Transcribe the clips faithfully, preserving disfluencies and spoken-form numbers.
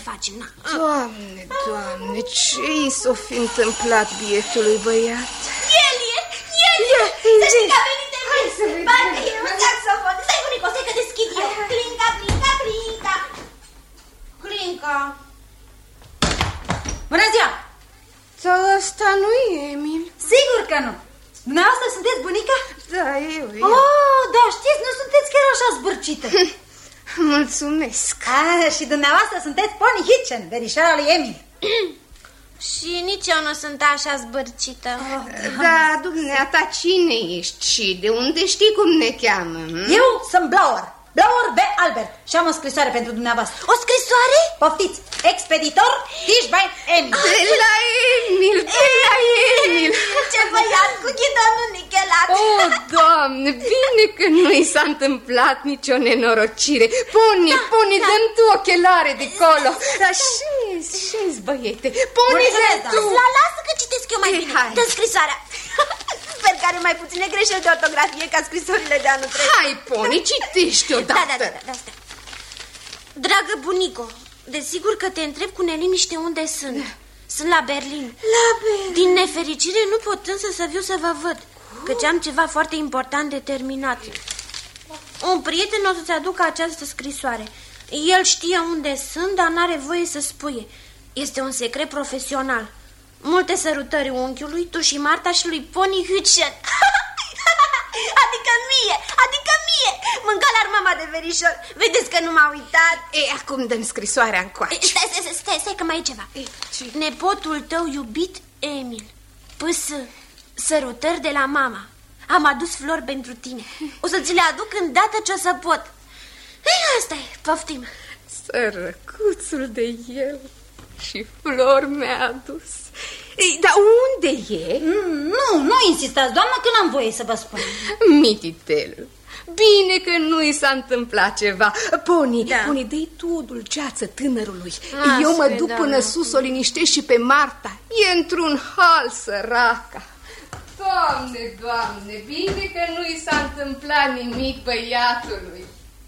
facem, na. Doamne, Doamne, ce-i s-o fi întâmplat bietului băiat? El e, el e, să știi că a venit de mine. Parcă e un saxofon. Stai, bunico, stai că deschid eu. Clinca, clinca, clinca. Clinca. Bună ziua! Dar ăsta nu e Emil. Sigur că nu. Dumneavoastră sunteți bunica? Da, eu, eu. Oh, da, știți, nu sunteți chiar așa zbârcită. Mulțumesc. Ah, și dumneavoastră sunteți Pony Hitchen, verișoara lui Emil. Și nici eu nu sunt așa zbârcită. Oh, da, dumneata, cine ești și de unde știi cum ne cheamă? Hm? Eu sunt Blauer, Blauer B. Albert, și am o scrisoare pentru dumneavoastră. O scrisoare? Poftiți, expeditor Tischbein Emil. De la Emil, de la Emil. Ce băiat cu ghidonul nichelat. Oh, Doamne, bine că nu i s-a întâmplat nicio nenorocire. Pune, da, pune, da. dă-mi tu ochelare de colo. Așa, șezi, băiete, pune dă tu. La lasă că citesc eu mai bine. Dă scrisoarea. Sper că are mai puține greșeli de ortografie ca scrisorile de anul trecut. Hai, Pone, citește odată. Da, da, da, da, da. Dragă bunico, desigur că te întreb cu neliniște unde sunt. Da. Sunt la Berlin. La Berlin. Din nefericire nu pot însă să viu să vă văd, căci am ceva foarte important de terminat. Un prieten o să-ți aducă această scrisoare. El știe unde sunt, dar n-are voie să spuie. Este un secret profesional. Multe sărutări unchiului, tu și Marta și lui Pony Hitchen. Adică mie, adică mie. Mâncala mama de verișor. Vedeți că nu m-a uitat. E, acum dăm scrisoarea încoace. Stai, stai, stai, stai că mai e ceva. E, ce? Nepotul tău iubit, Emil. Păs, sărutări de la mama. Am adus flori pentru tine. O să ți le aduc îndată ce o să pot. Ei, asta e, poftim. Sărăcuțul de el. Și flori mi-a adus. Ei, dar unde e? Mm, nu, nu insistați, doamnă, că n-am voie să vă spun. Mititelul, bine că nu i s-a întâmplat ceva. Pony, Da. Pony, dă-i tu o dulceață tânărului. Ah, Eu mă spre duc doamnă. până sus, o liniștesc și pe Marta. E într-un hal, săraca. Doamne, Doamne, bine că nu i s-a întâmplat nimic băiatului.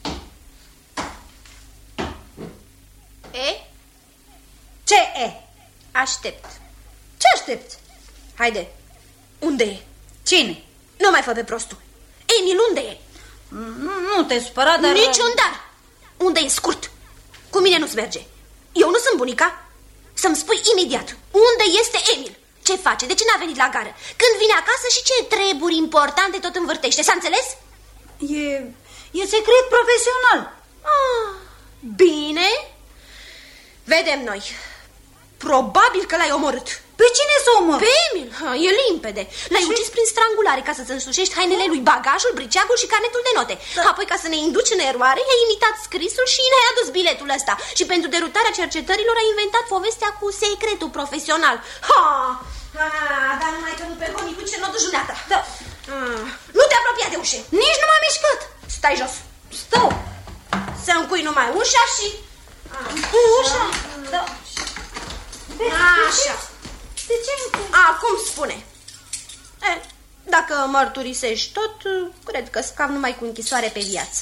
E? Ce e? Aștept. Ce aștepți? Haide, unde e? Cine? Nu mai fă pe prostul. Emil, unde e? Nu, nu te supăra, dar... Niciun dar. Unde e scurt? Cu mine nu-ți merge. Eu nu sunt bunica. Să-mi spui imediat unde este Emil. Ce face? De ce n-a venit la gară? Când vine acasă și ce treburi importante tot învârtește. S-a înțeles? E, e secret profesional. Ah, bine. Vedem noi. Probabil că l-ai omorât. Pe cine să omor? Pe Emil. Ha, e limpede. L-ai ucis prin strangulare ca să-ți însușești hainele lui, bagajul, briceagul și carnetul de note. Da. Apoi, ca să ne induci în eroare, i-ai imitat scrisul și ne-ai adus biletul ăsta. Și pentru derutarea cercetărilor ai inventat povestea cu secretul profesional. Ha! Ha, dar numai că nu pe Pony Hitchen n-o duci dumneata. Da. Ah, nu te apropia de ușă. Nici nu m-am mișcat. Stai jos. Stau. Să încui numai ușa și... Ușa? Da. Așa. De ce încui? Acum spune. E, dacă mărturisești tot, cred că scap numai cu închisoare pe viață.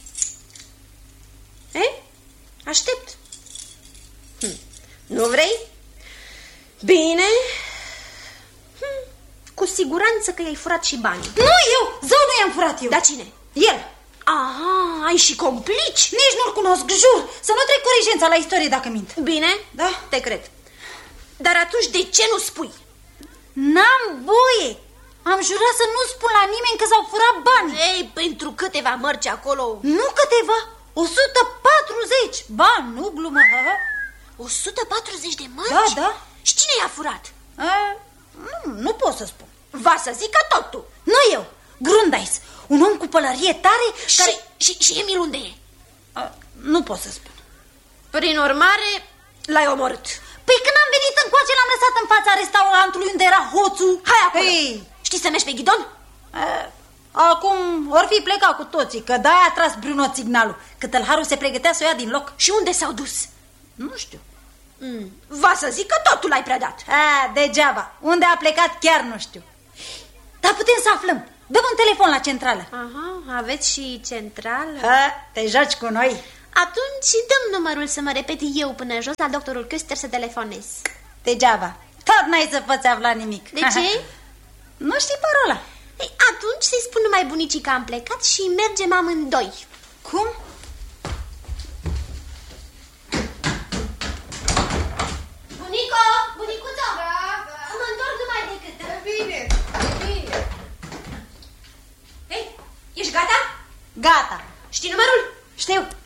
E? Aștept. Hm. Nu vrei? Bine. Hm. Cu siguranță că i-ai furat și banii. Nu eu, zău nu i-am furat eu. Dar cine? El. Aha, ai și complici? Nici nu-l cunosc, jur. Să nu trec corigența la istorie dacă mint. Bine, Da? te cred. Dar atunci de ce nu spui? N-am voie. Am jurat să nu spun la nimeni că s-au furat bani. Ei, pentru câteva mărci acolo... Nu câteva, o sută patruzeci. Ba, nu glumă. o sută patruzeci de mărci? Da, da. Și cine i-a furat? A, nu, nu pot să spun. Va să zică tot tu. Nu eu, Grundais, un om cu pălărie tare Și, care... și, și Emil unde e? A, nu pot să spun. Prin urmare, l-ai omorât. Păi când am venit încoace, l-am lăsat în fața restaurantului unde era hoțul. Hai acolo. Ei. Știi să mergi pe ghidon? A, acum or fi plecat cu toții, că de-aia a tras Bruno signalul, că tălharul se pregătea să o ia din loc. Și unde s-au dus? Nu știu. Mm. Va să zic că totul l-ai predat. A, degeaba. Unde a plecat chiar nu știu. Dar putem să aflăm. Dă-mi un telefon la centrală. Aha, aveți și centrală? Ha, te joci cu noi. Atunci dăm numărul să mă repet eu până jos la doctorul Köster să telefonez. Degeaba, tot n-ai să poți afla nimic. De ce? Nu știi parola. Ei, atunci să-i spun numai bunicii că am plecat și mergem amândoi. Cum? Bunico, bunicuțo, Da, da. mă întorc numai decât. E bine, e bine. Ei, ești gata? Gata. Știi numărul? Știu.